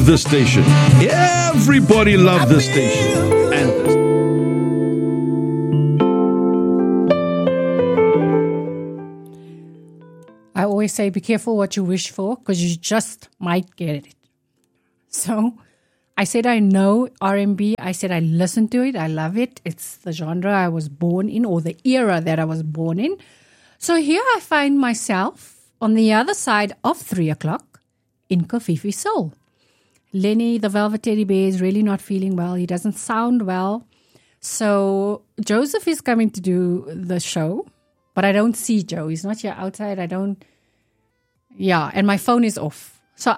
This station. Everybody loved this station. And this. I always say be careful what you wish for because you just might get it. So I said I know R&B. I said I listen to it. I love it. It's the genre I was born in or the era that I was born in. So here I find myself on the other side of 3 o'clock in Kofifi Soul. Lenny, the Velvet Teddy Bear, is really not feeling well. He doesn't sound well. So Joseph is coming to do the show, but I don't see Joe. He's not here outside. And my phone is off. So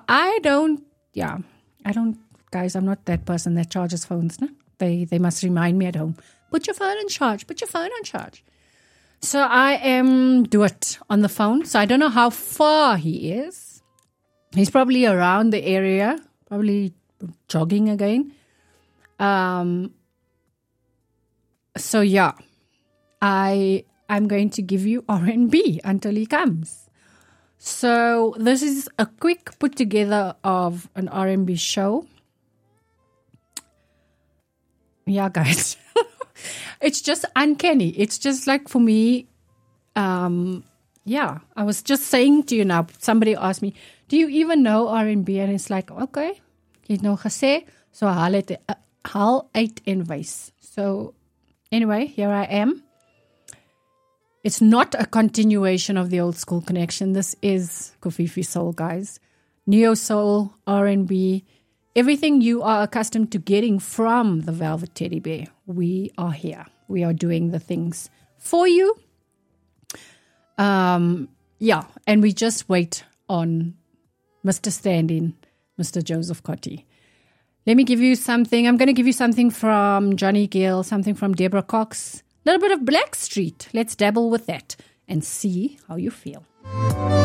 guys, I'm not that person that charges phones. No? They must remind me at home, put your phone on charge, put your phone on charge. So I am do it on the phone. So I don't know how far he is. He's probably around the area, probably jogging again. I'm going to give you R&B until he comes. So this is a quick put together of an R&B show. Yeah, guys. It's just uncanny. It's just like for me, I was just saying to you now, somebody asked me, do you even know R&B? And it's like, okay, jy het nou gesê, so haal uit en wys. So anyway, here I am. It's not a continuation of the old school connection. This is Kofifi Soul, guys. Neo Soul, R&B, everything you are accustomed to getting from the Velvet Teddy Bear. We are here. We are doing the things for you. And we just wait on Mr. Stand-in, Mr. Joseph Cotti. Let me give you something. I'm going to give you something from Johnny Gill, something from Deborah Cox, a little bit of Blackstreet. Let's dabble with that and see how you feel.